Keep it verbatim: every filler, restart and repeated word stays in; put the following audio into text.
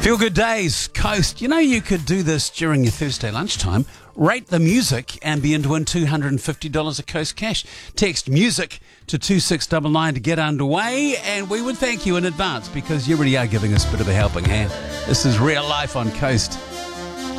Feel Good Days, Coast. You know, you could do this during your Thursday lunchtime. Rate the music and be in to win two hundred fifty dollars of Coast cash. Text music to two six nine nine to get underway, and we would thank you in advance because you really are giving us a bit of a helping hand. This is Real Life on Coast.